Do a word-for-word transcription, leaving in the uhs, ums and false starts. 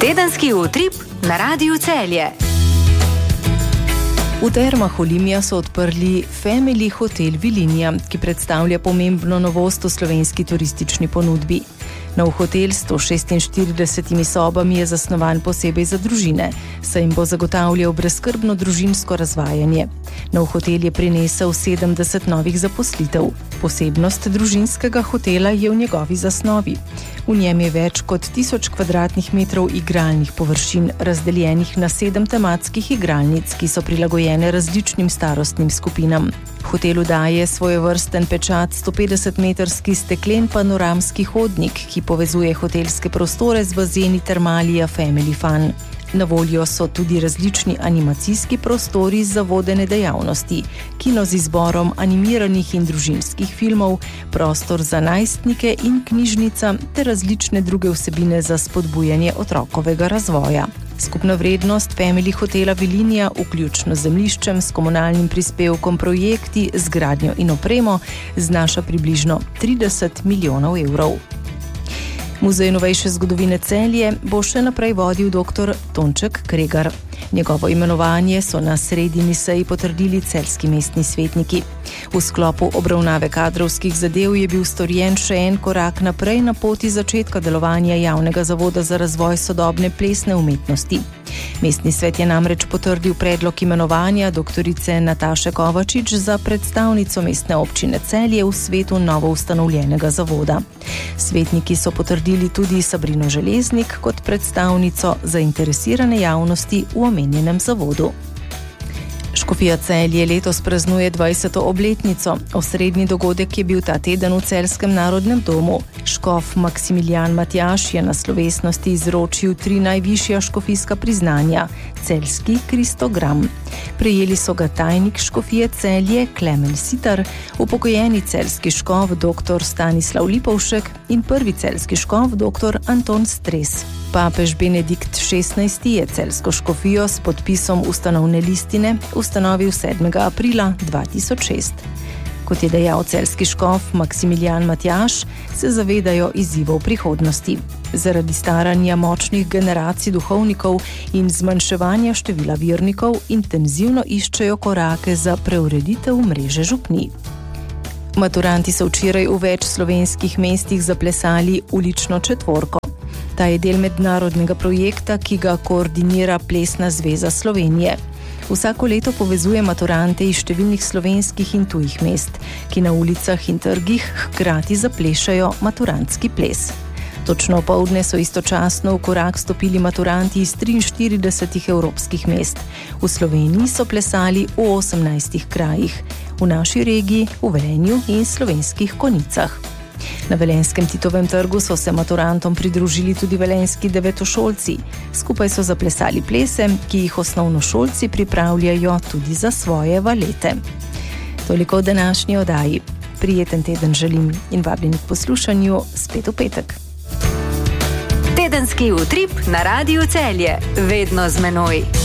Tedenski utrip na Radiu Celje. V termah Olimja so odprli Family Hotel Vilinija, ki predstavlja pomembno novost v slovenski turistični ponudbi. Nov hotel s sto šestinštiridesetimi sobami je zasnovan posebej za družine, saj jim bo zagotavljal brezskrbno družinsko razvajanje. Nov hotel je prinesel sedemdeset novih zaposlitev. Posebnost družinskega hotela je v njegovi zasnovi. V njem je več kot tisoč kvadratnih metrov igralnih površin, razdeljenih na sedem tematskih igralnic, ki so prilagojene različnim starostnim skupinam. Hotelu daje svojevrsten pečat stopetdesetmetrski steklen panoramski hodnik, ki povezuje hotelske prostore z bazeni Termalija Family Fun. Na voljo so tudi različni animacijski prostori za vodene dejavnosti, kino z izborom animiranih in družinskih filmov, prostor za najstnike in knjižnica ter različne druge vsebine za spodbujanje otrokovega razvoja. Skupna vrednost Family Hotela Vilinija, vključno z zemljiščem, s komunalnim prispevkom, projekti, zgradnjo in opremo, znaša približno trideset milijonov evrov. Muzej novejše zgodovine Celje bo še naprej vodil doktor Tonček Kregar. Njegovo imenovanje so na sredini seji potrdili celjski mestni svetniki. V sklopu obravnave kadrovskih zadev je bil storjen še en korak naprej na poti začetka delovanja Javnega zavoda za razvoj sodobne plesne umetnosti. Mestni svet je namreč potrdil predlog imenovanja doktorice Nataše Kovačič za predstavnico mestne občine Celje v svetu novo ustanovljenega zavoda. Svetniki so potrdili tudi Sabrino Železnik kot predstavnico zainteresirane javnosti v omenjenem zavodu. Škofija Celje letos praznuje dvajseto obletnico. Osrednji dogodek je bil ta teden v Celjskem narodnem domu. Škof Maksimilijan Matjaž je na slovesnosti izročil tri najvišja škofijska priznanja, celjski kristogram. Prejeli so ga tajnik škofije Celje Klemen Sitar, upokojeni celjski škof dr. Stanislav Lipovšek in prvi celjski škof dr. Anton Stres. Papež Benedikt šestnajsti je celjsko škofijo s podpisom ustanovne listine ustanovil sedmega aprila dva tisoč šest. Kot je dejal celjski škof Maksimilijan Matjaž, se zavedajo izzivov prihodnosti. Zaradi staranja močnih generacij duhovnikov in zmanjševanja števila vernikov intenzivno iščejo korake za preureditev mreže župnij. Maturanti so včeraj v več slovenskih mestih zaplesali ulično četvorko. Ta je del mednarodnega projekta, ki ga koordinira Plesna zveza Slovenije. Vsako leto povezuje maturante iz številnih slovenskih in tujih mest, ki na ulicah in trgih hkrati zaplešajo maturantski ples. Točno opoldne so istočasno v korak stopili maturanti iz triinštiridesetih evropskih mest. V Sloveniji so plesali v osemnajstih krajih, v naši regiji, v Velenju in slovenskih Konicah. Na velenjskem Titovem trgu so se maturantom pridružili tudi velenjski devetošolci. Skupaj so zaplesali plese, ki jih osnovnošolci pripravljajo tudi za svoje valete. Toliko v današnji oddaji. Prijeten teden želim in vabljeni k poslušanju spet v petek. Tedenski utrip na Radiu Celje. Vedno z menoj.